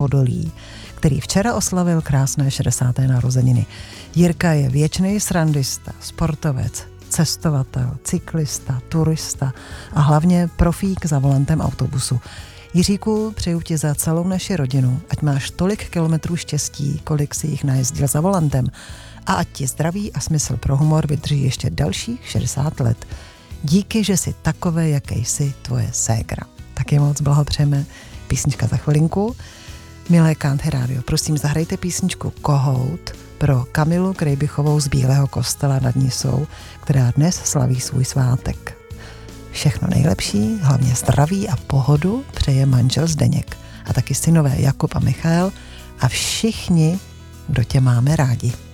Podolí, který včera oslavil krásné 60. narozeniny. Jirka je věčný srandista, sportovec, cestovatel, cyklista, turista a hlavně profík za volantem autobusu. Jiříku, přeju ti za celou naši rodinu, ať máš tolik kilometrů štěstí, kolik si jich najezdil za volantem, a ať ti zdraví a smysl pro humor vydrží ještě dalších 60 let. Díky, že jsi takové, jaký jsi, tvoje ségra. Taky moc blahopřejeme. Písnička za chvilinku. Milé Country Radio, prosím, zahrajte písničku Kohout pro Kamilu Krejbichovou z Bílého Kostela nad Nisou, která dnes slaví svůj svátek. Všechno nejlepší, hlavně zdraví a pohodu přeje manžel Zdeněk a taky synové Jakub a Michal a všichni, kdo tě máme rádi.